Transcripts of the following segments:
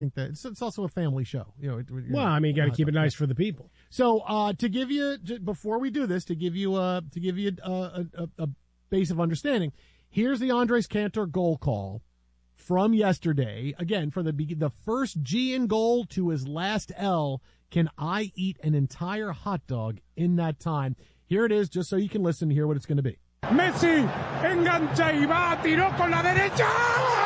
think that it's also a family show. You got to keep it nice for the people. So to give you, before we do this, to give you a base of understanding, here's the Andres Cantor goal call from yesterday. Again, for the first G in goal to his last L, can I eat an entire hot dog in that time? Here it is, just so you can listen and hear what it's going to be. Messi engancha y va, tiró con la derecha.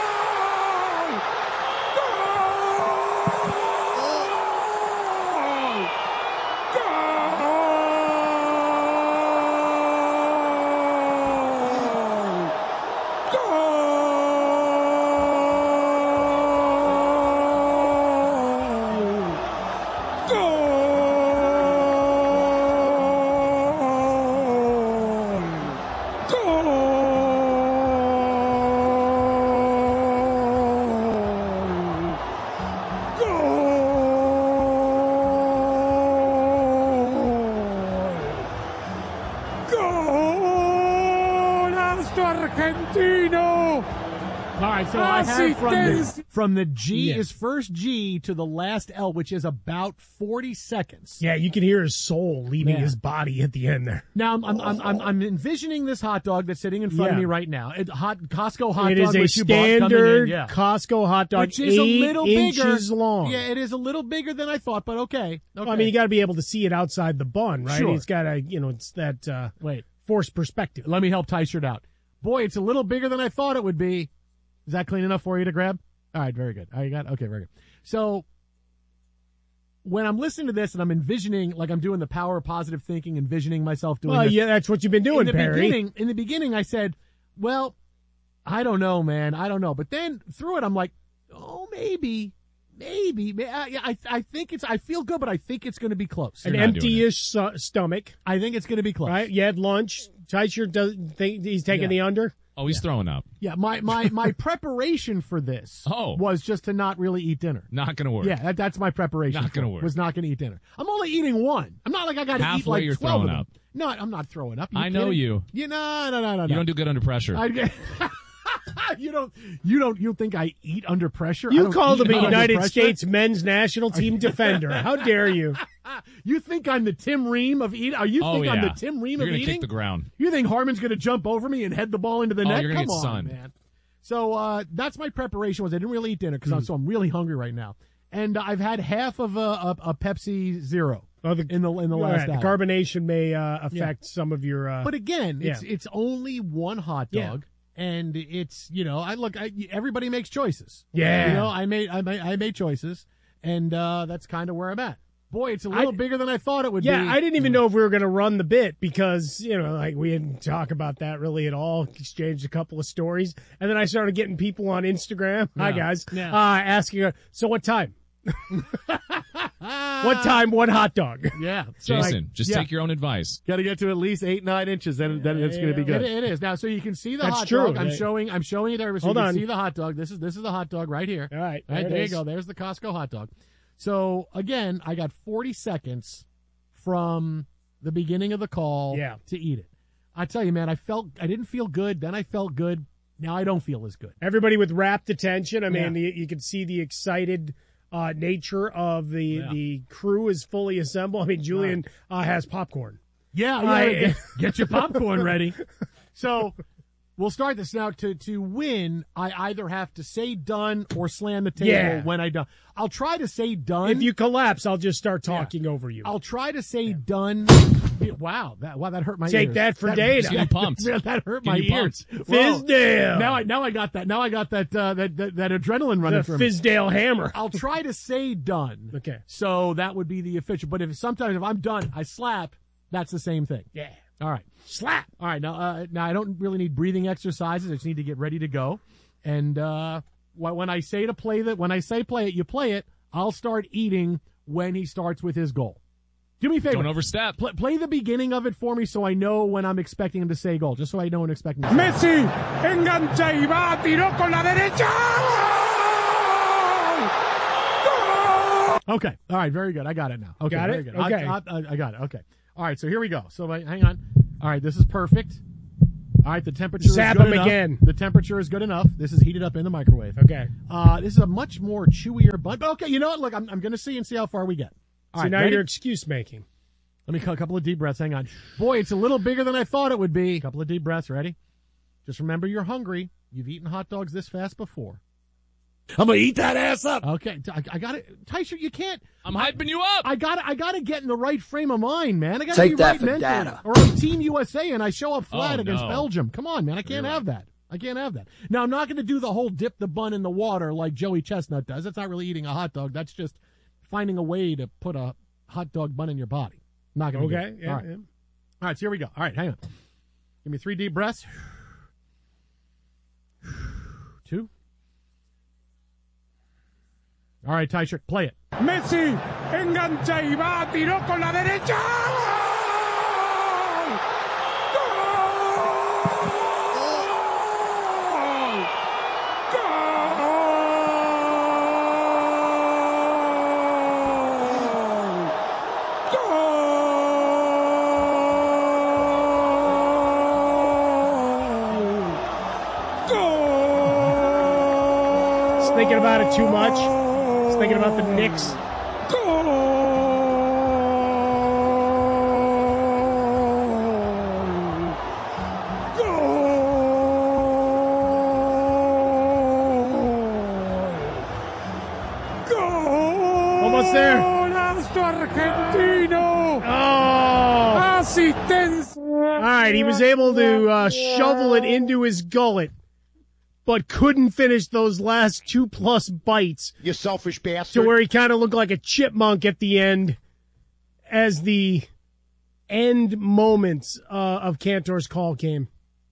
Argentino! All right, so I have from the G, his first G to the last L, which is about 40 seconds. Yeah, you can hear his soul leaving his body at the end there. Now I'm envisioning this hot dog that's sitting in front of me right now. Costco hot dog. It is a standard Costco hot dog, which is a little bigger, long. Yeah, it is a little bigger than I thought, but okay. Well, I mean, you got to be able to see it outside the bun, right? Sure. It's got to, it's that forced perspective. Let me help Tyshirt out. Boy, it's a little bigger than I thought it would be. Is that clean enough for you to grab? All right, very good. You got? Okay, very good. So when I'm listening to this and I'm envisioning, like I'm doing the power of positive thinking, envisioning myself doing this. Yeah, that's what you've been doing, Perry. In the beginning, I said, well, I don't know, man. I don't know. But then through it, I'm like, oh, maybe. I think I feel good, but I think it's going to be close. An empty-ish stomach. I think it's going to be close. Right? You had lunch. Tyshirt doesn't think he's taking the under. Oh, he's throwing up. Yeah, my preparation for this was just to not really eat dinner. Not going to work. Yeah, that's my preparation. Not going to work. Was not going to eat dinner. I'm only eating one. I'm not like I got to eat like 12 of them. Up. No, I'm not throwing up. I know you. No. You don't do good under pressure. You think I eat under pressure? You called him a United States men's national team defender. How dare you? You think I'm the Tim Ream of eating? I'm the Tim Ream of eating? You're going to kick the ground. You think Harmon's going to jump over me and head the ball into the net? You're Come gonna on, get sun. Man. So that's my preparation. I didn't really eat dinner because I'm really hungry right now, and I've had half of a Pepsi Zero. In the last hour. The carbonation may affect some of your. But again, it's only one hot dog. Yeah. And it's, everybody makes choices. Yeah. I made choices, and that's kind of where I'm at. Boy, it's a little bigger than I thought it would be. Yeah, I didn't even know if we were going to run the bit because, we didn't talk about that really at all. Exchanged a couple of stories. And then I started getting people on Instagram. Hi, guys. Yeah. Asking, so what time? What time, what hot dog? Yeah. So Jason, take your own advice. Got to get to at least 8-9 inches, then it's going to be good. It is. Now, so you can see the hot dog. I'm showing it there so you can see the hot dog. This is the hot dog right here. All right. There you go. There's the Costco hot dog. So, again, I got 40 seconds from the beginning of the call to eat it. I tell you, man, I didn't feel good. Then I felt good. Now I don't feel as good. Everybody with rapt attention. I mean, you can see the excited nature of the crew is fully assembled. I mean, Julian has popcorn. Yeah, get your popcorn ready. So we'll start this now. To win, I either have to say done or slam the table when I done. I'll try to say done. If you collapse, I'll just start talking over you. I'll try to say done. Wow, that hurt my ears. Take that for data. Get pumped. That hurt my ears. Fizdale. Now I got that. Now I got that adrenaline running through me. Fizdale hammer. I'll try to say done. Okay. So that would be the official. But if I'm done, I slap. That's the same thing. Yeah. All right. Slap. All right. Now I don't really need breathing exercises. I just need to get ready to go. And when I say play it, you play it. I'll start eating when he starts with his goal. Do me a favor. Don't overstep. Play the beginning of it for me so I know when I'm expecting him to say goal, just so I know when I'm expecting him to say Messi engancha y va, tiró con la derecha. Okay. All right. Very good. I got it now. Okay. Got it? Very good. Okay. I got it. Okay. All right. So here we go. So hang on. All right. This is perfect. All right, the temperature Zap is good him enough. again. The temperature is good enough. This is heated up in the microwave. Okay. This is a much more chewier bun. But okay, you know what? Look, I'm going to see and see how far we get. All So right, now ready? you're excuse making. Let me cut a couple of deep breaths. Hang on. Boy, it's a little bigger than I thought it would be. A couple of deep breaths. Ready? Just remember you're hungry. You've eaten hot dogs this fast before. I'm gonna eat that ass up. Okay, I got it. Tyson, you can't. I'm hyping you up. I got to get in the right frame of mind, man. I got to Take be that right for mentally. data. Or I'm Team USA and I show up flat Oh, against no. Belgium. Come on, man. I can't have that. I can't have that. Now, I'm not going to do the whole dip the bun in the water like Joey Chestnut does. That's not really eating a hot dog. That's just finding a way to put a hot dog bun in your body. Not going to do it. Yeah, All right. yeah. All right, so here we go. All right, hang on. Give me 3 deep breaths. 2. All right, Teichert, play it. Messi engancha y va, tiró con la derecha. Thinking about it too much. He's thinking about the Knicks. Almost there. Argentino. Oh! Asistencia. All right, he was able to shovel it into his gullet, but couldn't finish those last 2+ bites You selfish bastard. to where he kind of looked like a chipmunk at the end as the end moments of Cantor's call came.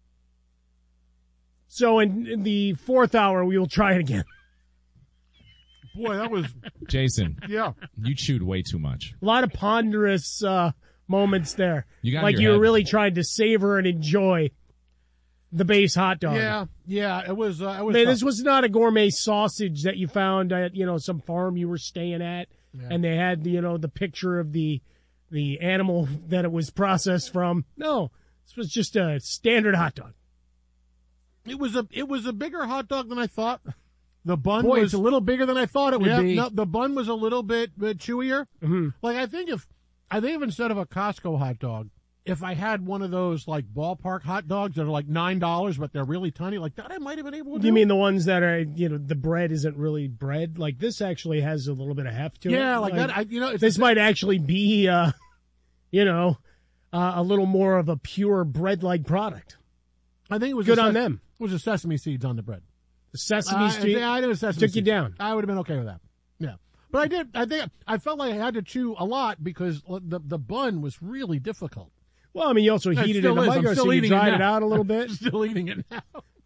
So in the 4th hour, we will try it again. Boy, that was, Jason, yeah. you chewed way too much. A lot of ponderous moments there. You got like in you your were head. really trying to savor and enjoy the base hot dog. Yeah, it was. I mean, this was not a gourmet sausage that you found at some farm you were staying at, and they had the picture of the animal that it was processed from. No, this was just a standard hot dog. It was a bigger hot dog than I thought. The bun Boy, was it's a little bigger than I thought it would be. No, the bun was a little bit chewier. Mm-hmm. Like I think if instead of a Costco hot dog, if I had one of those like ballpark hot dogs that are like $9 but they're really tiny, like that I might have been able to do. You mean the ones that are the bread isn't really bread? Like this actually has a little bit of heft to it. Yeah, like that. This might actually be a little more of a pure bread-like product. I think it was Good on them. It was the sesame seeds on the bread. The sesame seed I did a sesame took you seeds. down. I would have been okay with that. Yeah, but I did. I think I felt like I had to chew a lot because the bun was really difficult. Well, I mean, you also heated it in the microwave, so you dried it out a little bit. Still eating it now.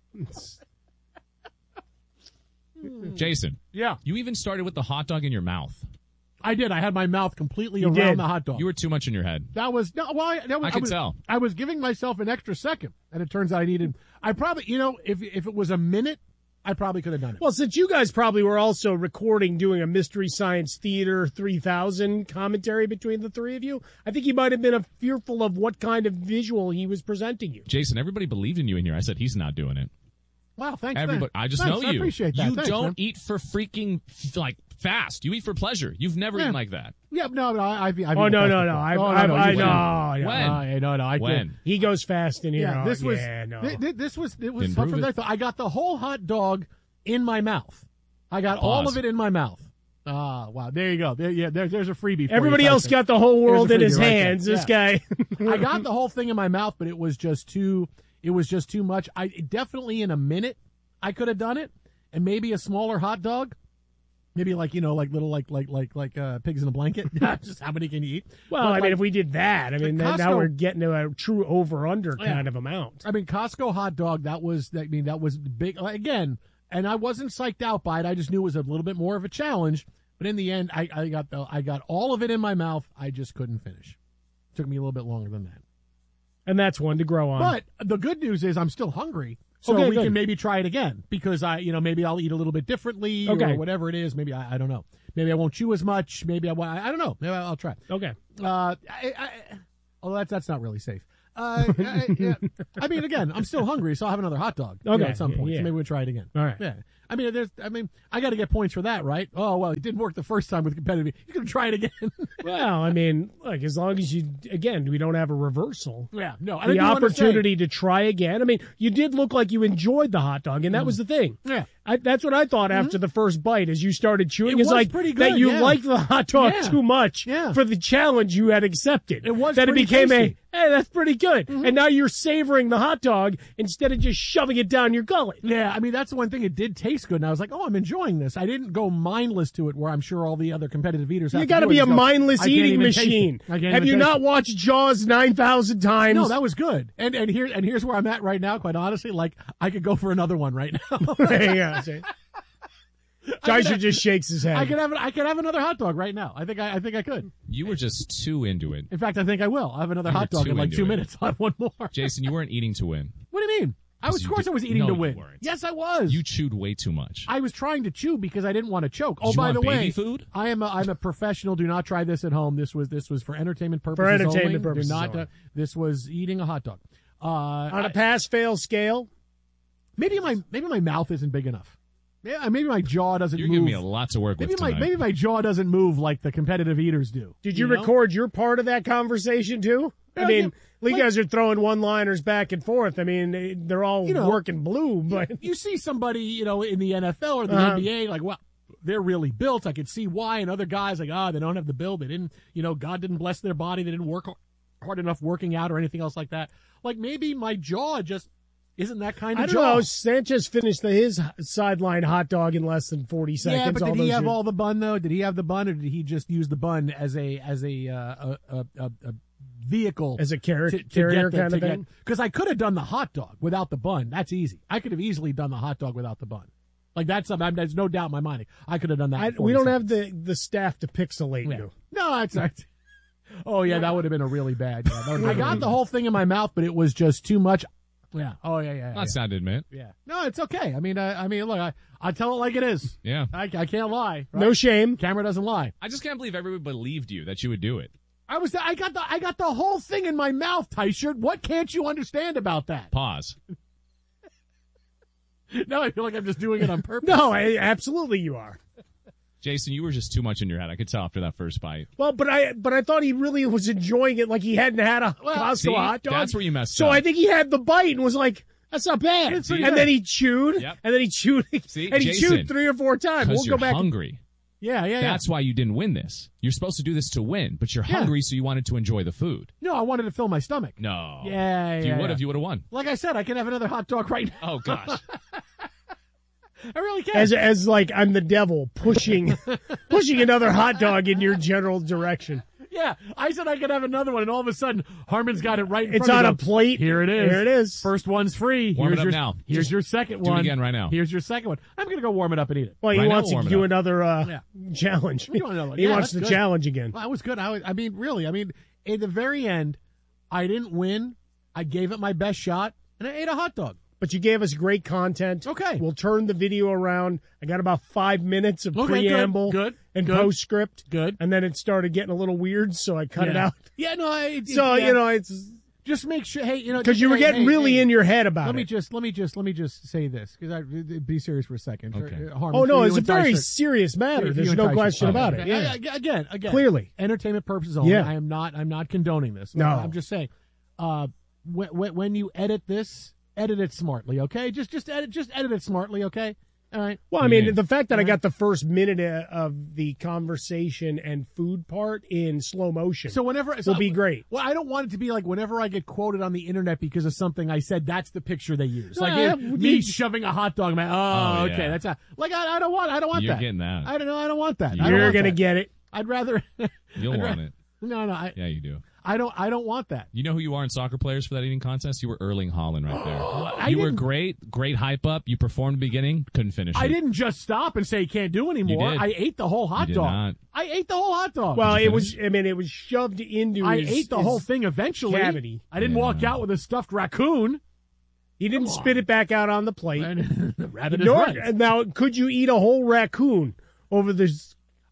Jason, Yeah, you even started with the hot dog in your mouth. I did. I had my mouth completely You around did. the hot dog. You were too much in your head. That was no. Well, I could tell. I was giving myself an extra second, and it turns out I needed. I probably, if it was a minute, I probably could have done it. Well, since you guys probably were also recording, doing a Mystery Science Theater 3000 commentary between the three of you, I think you might have been fearful of what kind of visual he was presenting you. Jason, everybody believed in you in here. I said he's not doing it. Wow, thanks. Everybody, man. I just Thanks, know you. I appreciate that. You Thanks, don't man. eat for freaking fast. You eat for pleasure. You've never eaten like that. Yeah, no. I've Oh, no. No. I When? did. He goes fast in here. Yeah, this was. This was Didn't tough prove from it. there. I got the whole hot dog in my mouth. I got all of it in my mouth. Ah, wow. There you go. There's a freebie. For Everybody you, else Tyson. got the whole world in Here's his a freebie right there. hands. This Yeah. guy. I got the whole thing in my mouth, but it was just too. It was just too much. I definitely in a minute I could have done it, and maybe a smaller hot dog, maybe like little pigs in a blanket. Just how many can you eat? Well, But I mean, if we did that, I mean, then now Costco- we're getting to a true over-under kind of amount. I mean, Costco hot dog. That was big again, and I wasn't psyched out by it. I just knew it was a little bit more of a challenge. But in the end, I got all of it in my mouth. I just couldn't finish. Took me a little bit longer than that. And that's one to grow on. But the good news is I'm still hungry. So Okay, we good. can maybe try it again because maybe I'll eat a little bit differently Okay. or whatever it is. Maybe I don't know. Maybe I won't chew as much. Maybe I don't know. Maybe I'll try. Okay. Although that's not really safe. Yeah. I mean, again, I'm still hungry, so I'll have another hot dog at some point. Yeah. So maybe we'll try it again. All right. Yeah. I mean, I got to get points for that, right? Oh, well, it didn't work the first time with competitive. You're going to try it again. Well, I mean, like, as long as we don't have a reversal. Yeah, no. The opportunity to try again. I mean, you did look like you enjoyed the hot dog, and that was the thing. Yeah. That's what I thought after the first bite as you started chewing. It It's was like pretty good, that you yeah. liked the hot dog too much Yeah. for the challenge you had accepted. It was that pretty it became tasty. hey, that's pretty good. And now you're savoring the hot dog instead of just shoving it down your gullet. Yeah, I mean, that's the one thing. It did taste good, and I was like, oh, I'm enjoying this. I didn't go mindless to it where I'm sure all the other competitive eaters have You got to be a go, mindless "I can't eating even taste it. machine. I can't Have even you taste not it." watched Jaws 9,000 times? No, that was good. And here's where I'm at right now, quite honestly. Like, I could go for another one right now. Yeah. Taisha just shakes his head. I could have another hot dog right now. I think I could. You were just too into it. In fact, I think I will. I'll have another You hot were dog too in like into 2 it. minutes. I'll have one more. Jason, you weren't eating to win. What do you mean? Of course I was eating No, to you win. weren't. Yes, I was. You chewed way too much. I was trying to chew because I didn't want to choke. Did Oh, you by want the way, baby food? I'm a professional. Do not try this at home. This was for entertainment purposes. For entertainment only. purposes Do not. only. This was eating a hot dog. On a pass-fail scale? Maybe my mouth isn't big enough. Yeah, maybe my jaw doesn't You're move. giving me a lot to work with tonight. Maybe my jaw doesn't move like the competitive eaters do. Did you know? record your part of that conversation too? I Yeah, mean, yeah, you guys are throwing one-liners back and forth. I mean, they're all working blue, but You see somebody, in the NFL or the Uh-huh. NBA, like, well, they're really built. I could see why. And other guys, like, they don't have the build. They didn't, God didn't bless their body. They didn't work hard enough working out or anything else like that. Like, maybe my jaw just isn't that kind of I don't jaw. know. Sanchez finished his sideline hot dog in less than 40 seconds. Yeah, but did he those have years. all the bun though? Did he have the bun, or did he just use the bun as a vehicle, as a carrier kind of thing? Because I could have done the hot dog without the bun. That's easy. I could have easily done the hot dog without the bun. Like that's something. There's no doubt in my mind. I could have done that. in 40 we don't seconds. have the staff to pixelate you. No, that's right. Oh yeah, that would have been a really bad. Yeah, I got the whole thing in my mouth, but it was just too much. Yeah. Oh yeah. That's not to admit. Yeah. No, it's okay. I mean, look, I tell it like it is. Yeah. I can't lie. Right? No shame. Camera doesn't lie. I just can't believe everybody believed you that you would do it. I got the whole thing in my mouth, Tyshirt. What can't you understand about that? Pause. No, I feel like I'm just doing it on purpose. No, absolutely you are. Jason, you were just too much in your head. I could tell after that first bite. Well, but I thought he really was enjoying it, like he hadn't had a Costco See, hot dog. that's where you messed so up. I think he had the bite and was like, "That's not bad." It's And pretty good. then he chewed, Yep. and then he chewed, See, and he Jason, chewed 3 or 4 times. Because We'll you're go back. hungry. Yeah. That's why you didn't win this. You're supposed to do this to win, but you're Yeah. hungry, so you wanted to enjoy the food. No, I wanted to fill my stomach. No. Yeah. If you would have, you would have won. Like I said, I can have another hot dog right now. Oh, gosh. I really can. As like I'm the devil pushing another hot dog in your general direction. Yeah, I said I could have another one, and all of a sudden, Harmon's got it right in It's front on of a him. plate. Here it is. Here it is. First one's free. Warm it up your, now. Here's your second do it one. again right now. Here's your second one. I'm going to go warm it up and eat it. Well, he Right now, wants to warm it do up. another challenge. You want another one? He Yeah, wants that's the good. challenge again. Well, that was good. I mean, really. I mean, at the very end, I didn't win. I gave it my best shot, and I ate a hot dog. But you gave us great content. Okay. We'll turn the video around. I got about 5 minutes of Okay, preamble good, and good. postscript. Good. And then it started getting a little weird, so I cut it Yeah. out. Yeah, no. So, yeah. it's Just make sure. Hey, because you were getting really in your head about Let it. me just say this because be serious for a second. Okay. Harmon, Oh, no, for it's you a and very Tyshirt. serious matter. For There's you and no Tyshirt. question about Okay. it. Yeah. Again, Clearly. entertainment purposes only. Yeah. I'm not condoning this. No. I'm just saying. When you edit this, edit it smartly, okay? Just edit it smartly, okay? All right. Well, I mean, Yeah. the fact that I got the first minute of the conversation and food part in slow motion So whenever will be great. Well, I don't want it to be like whenever I get quoted on the internet because of something I said. That's the picture they use, like Yeah, me shoving a hot dog. Oh, Okay, yeah. that's a, like I don't want You're that. getting that. I don't know. I don't want that. I don't You're want going to that. get it. I'd rather. You'll I'd want ra- it. No. Yeah, you do. I don't want that. You know who you are in soccer players for that eating contest? You were Erling Haaland right there. I You were didn't- great hype up. You performed at the beginning, couldn't finish it. I didn't just stop and say you can't do anymore. did. I ate the whole hot You did dog. not. I ate the whole hot dog. Well, you it was. I mean, it was shoved into. I his, ate the whole thing eventually. cavity. I didn't Yeah. walk out with a stuffed raccoon. He didn't spit it back out on the plate. And the rabbit is Nor- right. Now, could you eat a whole raccoon over this?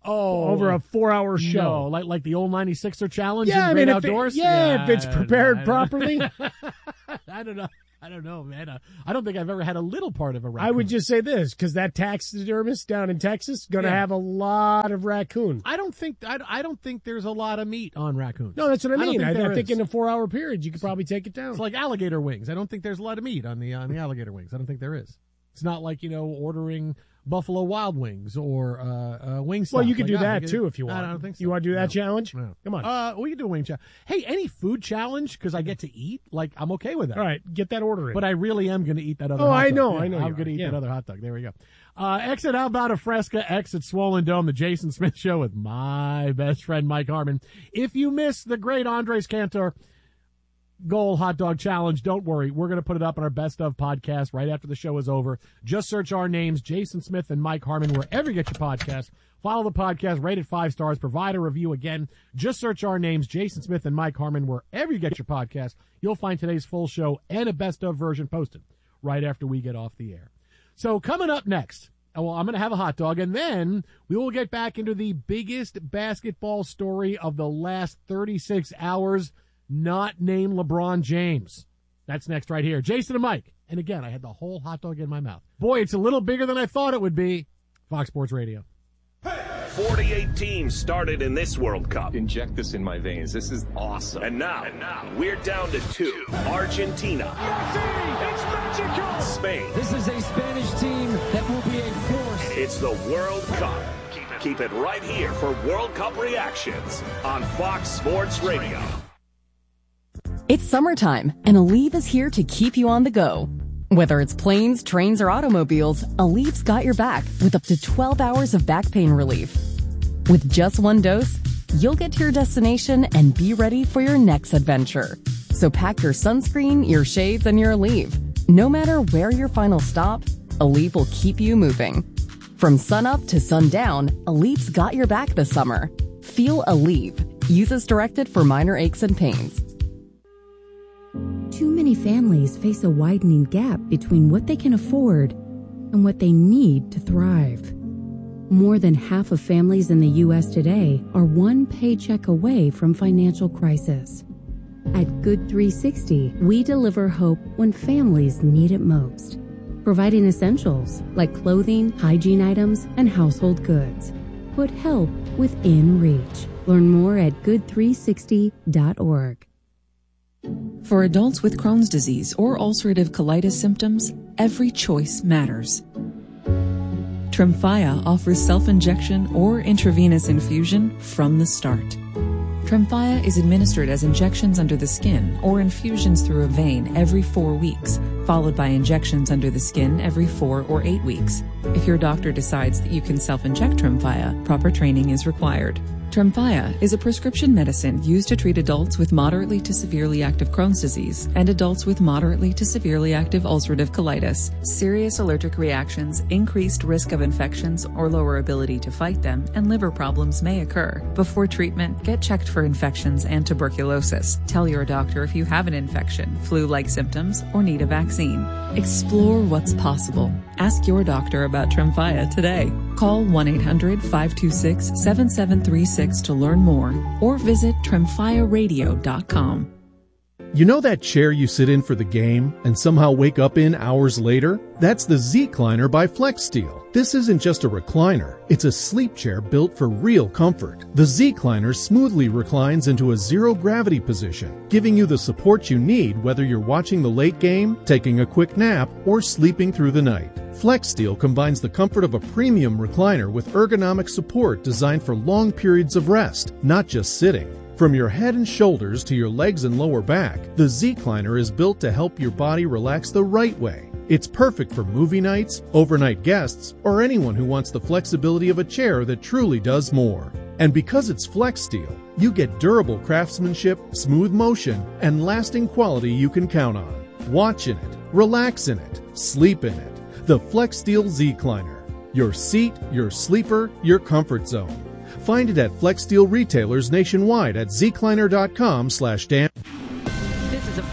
over a 4-hour show. No, like the old 96er challenge yeah, in Great Outdoors? If it's prepared properly. I don't know, man. I don't think I've ever had a little part of a raccoon. I would just say this, because that taxidermist down in Texas going to have a lot of raccoon. I don't think there's a lot of meat on raccoons. No, that's what I mean. I think is. in a 4-hour period, you could probably take it down. It's like alligator wings. I don't think there's a lot of meat on the alligator wings. I don't think there is. It's not like, ordering Buffalo Wild Wings or Wingstop. Well, you could do that too if you want. I don't think so. You want to do that challenge? No. Come on. We can do a wing challenge. Hey, any food challenge because I get to eat, I'm okay with that. All right, get that order in. But I really am going to eat that other hot dog. I know. I'm going to eat that other hot dog. There we go. Exit How About a Fresca, exit Swollen Dome, the Jason Smith Show with my best friend Mike Harmon. If you miss the great Andres Cantor Goal Hot Dog Challenge, don't worry. We're going to put it up on our Best Of podcast right after the show is over. Just search our names, Jason Smith and Mike Harmon, wherever you get your podcast. Follow the podcast, rate it 5 stars, provide a review. Again, just search our names, Jason Smith and Mike Harmon, wherever you get your podcast. You'll find today's full show and a Best Of version posted right after we get off the air. So coming up next, I'm going to have a hot dog, and then we will get back into the biggest basketball story of the last 36 hours, not named LeBron James. That's next right here. Jason and Mike. And again, I had the whole hot dog in my mouth. Boy, it's a little bigger than I thought it would be. Fox Sports Radio. 48 teams started in this World Cup. Inject this in my veins. This is awesome. And now we're down to 2. Argentina. It's magical. Spain. This is a Spanish team that will be a force. It's the World Cup. Keep it right here for World Cup reactions on Fox Sports Radio. It's summertime, and Aleve is here to keep you on the go. Whether it's planes, trains, or automobiles, Aleve's got your back with up to 12 hours of back pain relief. With just one dose, you'll get to your destination and be ready for your next adventure. So pack your sunscreen, your shades, and your Aleve. No matter where your final stop, Aleve will keep you moving. From sunup to sundown, Aleve's got your back this summer. Feel Aleve. Use as directed for minor aches and pains. Too many families face a widening gap between what they can afford and what they need to thrive. More than half of families in the U.S. today are one paycheck away from financial crisis. At Good 360, we deliver hope when families need it most, providing essentials like clothing, hygiene items, and household goods. Put help within reach. Learn more at good360.org. For adults with Crohn's disease or ulcerative colitis symptoms, every choice matters. Tremfya offers self-injection or intravenous infusion from the start. Tremfya is administered as injections under the skin or infusions through a vein every 4 weeks, followed by injections under the skin every 4 or 8 weeks. If your doctor decides that you can self-inject Tremfya, proper training is required. Tremfya is a prescription medicine used to treat adults with moderately to severely active Crohn's disease and adults with moderately to severely active ulcerative colitis. Serious allergic reactions, increased risk of infections or lower ability to fight them, and liver problems may occur. Before treatment, get checked for infections and tuberculosis. Tell your doctor if you have an infection, flu-like symptoms, or need a vaccine. Explore what's possible. Ask your doctor about Tremfya today. Call 1-800-526-7736 to learn more or visit tremfyaradio.com. You know that chair you sit in for the game and somehow wake up in hours later? That's the Z-Cliner by FlexSteel. This isn't just a recliner. It's a sleep chair built for real comfort. The Z-Cliner smoothly reclines into a zero-gravity position, giving you the support you need whether you're watching the late game, taking a quick nap, or sleeping through the night. FlexSteel combines the comfort of a premium recliner with ergonomic support designed for long periods of rest, not just sitting. From your head and shoulders to your legs and lower back, the Z-Cliner is built to help your body relax the right way. It's perfect for movie nights, overnight guests, or anyone who wants the flexibility of a chair that truly does more. And because it's FlexSteel, you get durable craftsmanship, smooth motion, and lasting quality you can count on. Watch in it, relax in it, sleep in it. The FlexSteel Z-Cliner. Your seat, your sleeper, your comfort zone. Find it at FlexSteel retailers nationwide at zcliner.com/Dan. This is a Fox News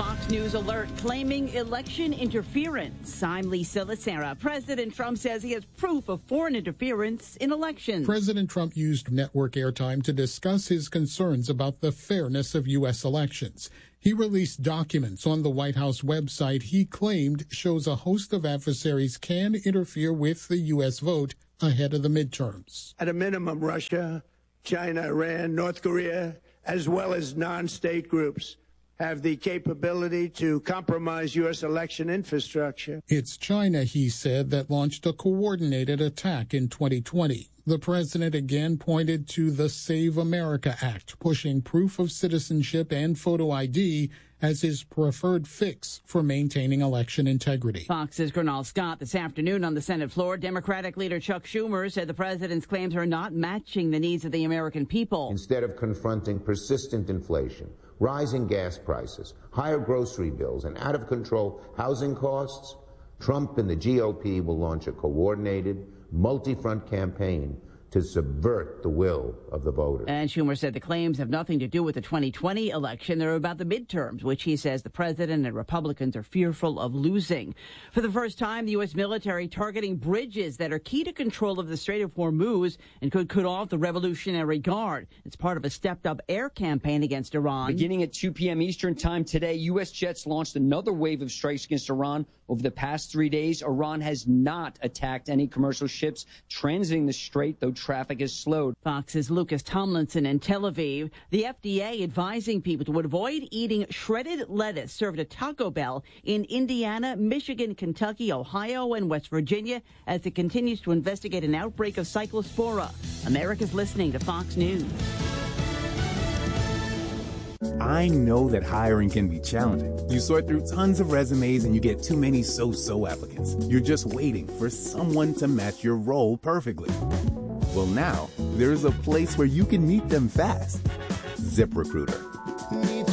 News Alert claiming election interference. I'm Lisa Lacera. President Trump says he has proof of foreign interference in elections. President Trump used network airtime to discuss his concerns about the fairness of U.S. elections. He released documents on the White House website he claimed shows a host of adversaries can interfere with the U.S. vote ahead of the midterms. At a minimum, Russia, China, Iran, North Korea, as well as non-state groups have the capability to compromise U.S. election infrastructure. It's China, he said, that launched a coordinated attack in 2020. The president again pointed to the Save America Act, pushing proof of citizenship and photo ID as his preferred fix for maintaining election integrity. Fox's Gernal Scott this afternoon on the Senate floor. Democratic leader Chuck Schumer said the president's claims are not matching the needs of the American people. Instead of confronting persistent inflation, rising gas prices, higher grocery bills, and out-of-control housing costs, Trump and the GOP will launch a coordinated, multi-front campaign to subvert the will of the voters. And Schumer said the claims have nothing to do with the 2020 election. They're about the midterms, which he says the president and Republicans are fearful of losing. For the first time, the U.S. military targeting bridges that are key to control of the Strait of Hormuz and could cut off the Revolutionary Guard. It's part of a stepped-up air campaign against Iran. Beginning at 2 p.m. Eastern Time today, U.S. jets launched another wave of strikes against Iran. Over the past 3 days, Iran has not attacked any commercial ships transiting the strait, though traffic is slowed. Fox's Lucas Tomlinson in Tel Aviv. The FDA advising people to avoid eating shredded lettuce served at Taco Bell in Indiana, Michigan, Kentucky, Ohio, and West Virginia as it continues to investigate an outbreak of Cyclospora. America's listening to Fox News. I know that hiring can be challenging. You sort through tons of resumes and you get too many so-so applicants. You're just waiting for someone to match your role perfectly. Well, now, there's a place where you can meet them fast. ZipRecruiter.